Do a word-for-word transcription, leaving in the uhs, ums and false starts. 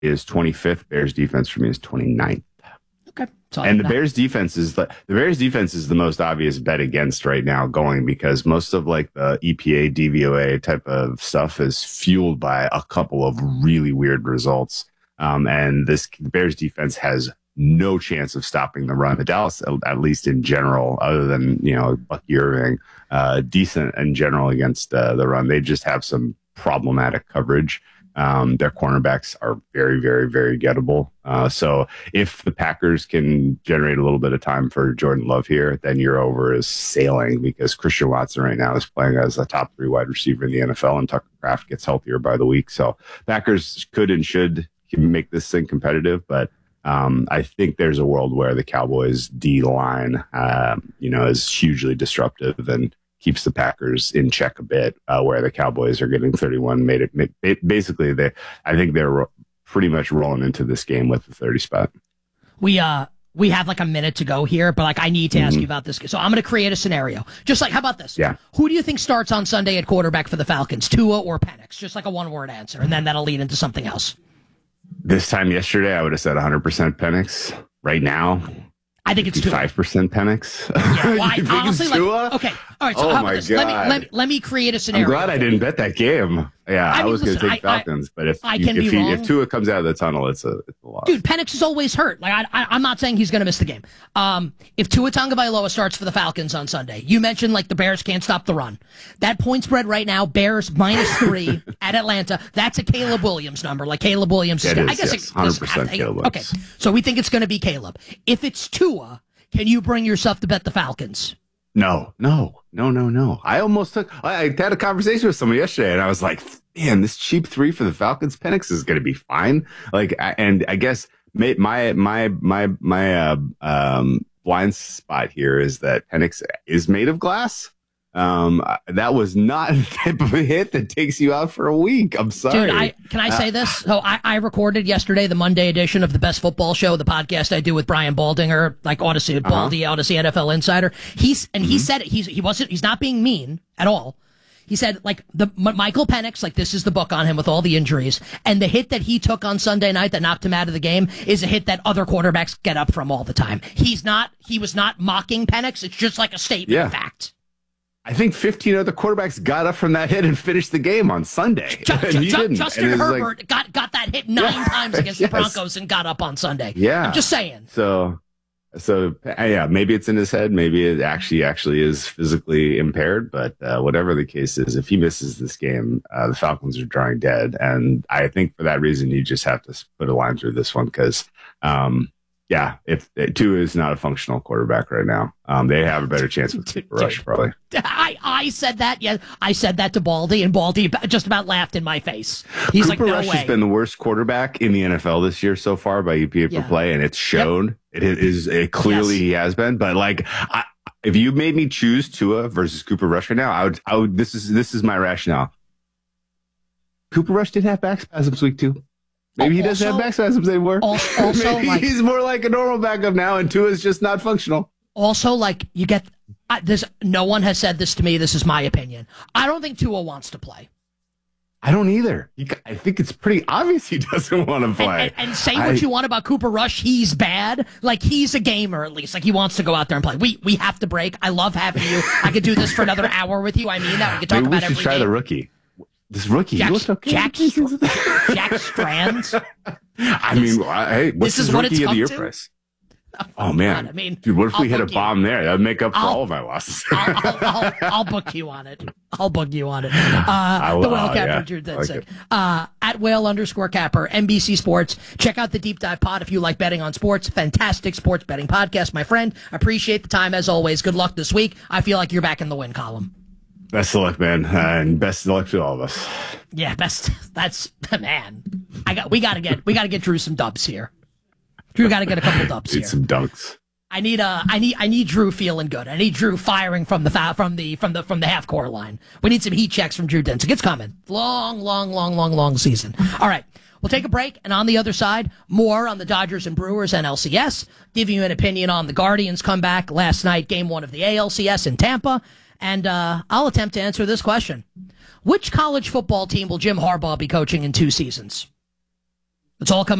is twenty-fifth. Bears defense for me is twenty-ninth. Okay. And the Bears defense is the, the Bears defense is the most obvious bet against right now going, because most of like the E P A, D V O A type of stuff is fueled by a couple of really weird results. Um, and this Bears defense has no chance of stopping the run. The Dallas, at least in general, other than, you know, Bucky Irving, uh, decent in general against uh, the run. They just have some problematic coverage. Um, their cornerbacks are very, very, very gettable. Uh, so if the Packers can generate a little bit of time for Jordan Love here, then your over is sailing, because Christian Watson right now is playing as a top three wide receiver in the N F L, and Tucker Kraft gets healthier by the week. So Packers could and should make this thing competitive, but um, I think there's a world where the Cowboys D line, um, you know, is hugely disruptive and keeps the Packers in check a bit, uh, where the Cowboys are getting thirty-one. Made it made, basically they. I think they're ro- pretty much rolling into this game with the thirty spot. We uh we have like a minute to go here, but like I need to ask mm-hmm. you about this. So I'm going to create a scenario. Just like, how about this? Yeah. Who do you think starts on Sunday at quarterback for the Falcons, Tua or Penix? Just like a one word answer, and then that'll lead into something else. This time yesterday, I would have said one hundred percent Penix. Right now, I think it's Tua. five percent Penix. Yeah, well, I, honestly, like, okay, all right. So oh how my about this? God. Let me, let me let me create a scenario. I'm glad I didn't bet that game. Yeah, I, I mean, was going to take I, Falcons, I, but if I you, can if, be he, wrong. if Tua comes out of the tunnel, it's a, it's a loss. Dude, Penix is always hurt. Like I, I, I'm not saying he's going to miss the game. Um, if Tua Tagovailoa starts for the Falcons on Sunday, you mentioned like the Bears can't stop the run. That point spread right now, Bears minus three at Atlanta. That's a Caleb Williams number. Like Caleb Williams. It is, is, I guess yes, it, one hundred percent Caleb Williams. Okay, so we think it's going to be Caleb. If it's Tua, can you bring yourself to bet the Falcons? No, no, no, no, no. I almost took, I, I had a conversation with someone yesterday, and I was like, man, this cheap three for the Falcons, Penix is going to be fine. Like, I, and I guess my, my, my, my, my, uh, um, blind spot here is that Penix is made of glass. Um, that was not the type of a hit that takes you out for a week. I'm sorry. Dude, I, can I say this? So I, I recorded yesterday the Monday edition of the Best Football Show, the podcast I do with Brian Baldinger, like Odyssey, uh-huh. Baldy, Odyssey N F L Insider. He's, and mm-hmm. he said it. He's, he wasn't, he's not being mean at all. He said, like, the M- Michael Penix, like, this is the book on him with all the injuries. And the hit that he took on Sunday night that knocked him out of the game is a hit that other quarterbacks get up from all the time. He's not, he was not mocking Penix. It's just like a statement yeah. of fact. I think fifteen other quarterbacks got up from that hit and finished the game on Sunday. Ju- and Ju- didn't. Justin and Herbert like, got, got that hit nine yeah, times against yes. the Broncos and got up on Sunday. Yeah. I'm just saying. So, so yeah, maybe it's in his head. Maybe it actually actually is physically impaired. But uh, whatever the case is, if he misses this game, uh, the Falcons are drawing dead. And I think for that reason, you just have to put a line through this one because, um, yeah, if Tua is not a functional quarterback right now, um, they have a better chance with Cooper Rush probably. I, I said that. Yeah, I said that to Baldy, and Baldy just about laughed in my face. He's Cooper like, no Rush way. has been the worst quarterback in the N F L this year so far by E P A per Yeah. play, and it's shown. Yep. It is it clearly Yes. he has been. But like, I, if you made me choose Tua versus Cooper Rush right now, I would. I would. This is this is my rationale. Cooper Rush did have back spasms week two. Maybe he doesn't have back spasms anymore. Also, also Maybe like, he's more like a normal backup now, and Tua is just not functional. Also, like, you get I, this. No one has said this to me. This is my opinion. I don't think Tua wants to play. I don't either. He, I think it's pretty obvious he doesn't want to play. And, and, and say I, what you want about Cooper Rush, he's bad. Like, he's a gamer at least. Like, he wants to go out there and play. We we have to break. I love having you. I could do this for another hour with you. I mean that. We could talk maybe about we should every try game. the rookie. This rookie, Jack, he looks okay. Jack, Str- Jack Strands. I mean, hey, what's This is his what rookie it's of the year come to? price? Oh, Oh man, God, I mean, dude, what if I'll we hit a book you. bomb there? That would make up for I'll- all of my losses. I'll, I'll, I'll, I'll book you on it. I'll book you on it. Uh, will, the Whale oh, Capper, yeah. Drew I like Dinsick. it. Uh, at Whale underscore Capper, N B C Sports. Check out the Deep Dive Pod if you like betting on sports. Fantastic sports betting podcast, my friend. Appreciate the time as always. Good luck this week. I feel like you're back in the win column. Best of luck, man, uh, and best of luck to all of us. Yeah, best. That's man. I got. We got to get. We got to get Drew some dubs here. Drew got to get a couple dubs Need here. some dunks. I need uh I need I need Drew feeling good. I need Drew firing from the foul, from the from the from the half court line. We need some heat checks from Drew Dinsick. It's coming. Long, long, long, long, long season. All right. We'll take a break, and on the other side, more on the Dodgers and Brewers and L C S. Give you an opinion on the Guardians' comeback last night, game one of the A L C S in Tampa. And uh, I'll attempt to answer this question. Which college football team will Jim Harbaugh be coaching in two seasons? It's all coming